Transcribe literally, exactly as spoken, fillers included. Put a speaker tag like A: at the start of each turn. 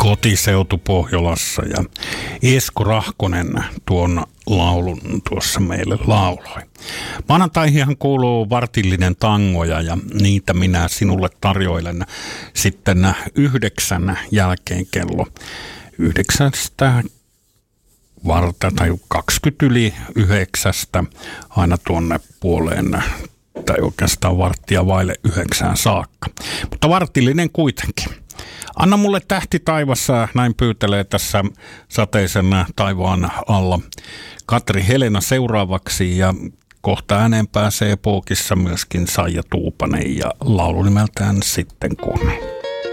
A: Kotiseutu Pohjolassa ja Esko Rahkonen tuon laulun tuossa meille lauloi. Maanantaihinhan kuuluu vartillinen tangoja ja niitä minä sinulle tarjoilen sitten yhdeksän jälkeen kello yhdeksästä varta tai kaksikymmentä yli yhdeksästä aina tuonne puoleen tai oikeastaan varttia vaille yhdeksään saakka. Mutta vartillinen kuitenkin. Anna mulle tähti taivassa, näin pyytelee tässä sateisen taivaan alla Katri Helena seuraavaksi ja kohta ääneen pääsee Pookissa myöskin Saija Tuupanen ja laulu nimeltään Sitten kun.